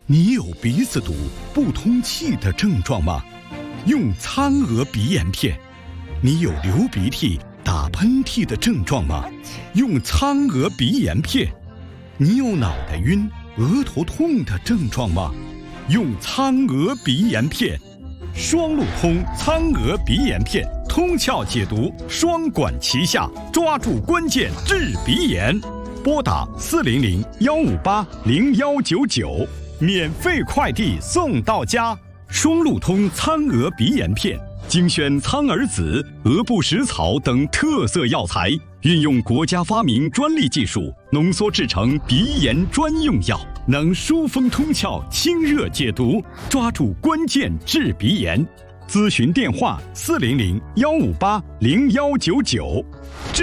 你有鼻子堵、不通气的症状吗？用苍娥鼻炎片。你有流鼻涕、打喷嚏的症状吗？用苍娥鼻炎片。你有脑袋晕、额头痛的症状吗？用苍娥鼻炎片。双路通苍娥鼻炎片，通窍解毒，双管齐下，抓住关键治鼻炎。拨打400-158-0199，免费快递送到家。双路通苍娥鼻炎片，精选苍耳子、鹅不食草等特色药材，运用国家发明专利技术，浓缩制成鼻炎专用药，能疏风通窍、清热解毒，抓住关键治鼻炎。咨询电话：400-158-0199。